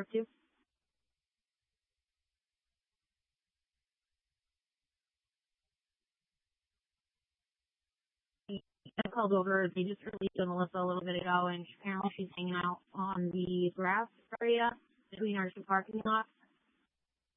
or two. I called over. They just released Melissa a little bit ago, and apparently she's hanging out on the grass area between our two parking lots.